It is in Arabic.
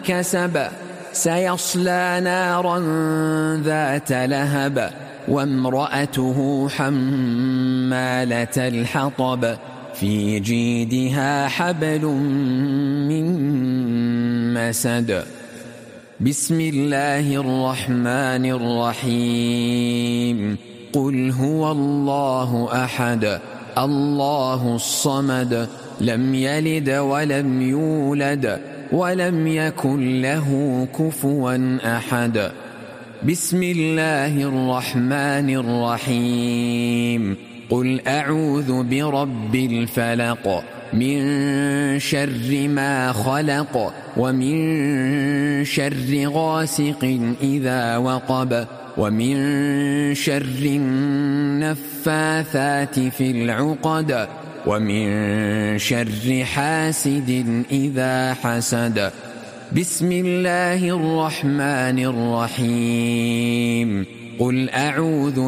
كسب سيصلى نارا ذات لهب وامرأته حمالة الحطب في جيدها حبل من مسد. بسم الله الرحمن الرحيم. قل هو الله أحد الله الصمد لم يلد ولم يولد ولم يكن له كفوا أحد. بسم الله الرحمن الرحيم. قل أعوذ برب الفلق من شر ما خلق ومن شر غاسق إذا وقب ومن شر النفاثات في العقد ومن شر حاسد إذا حسد. بسم الله الرحمن الرحيم. قل أعوذ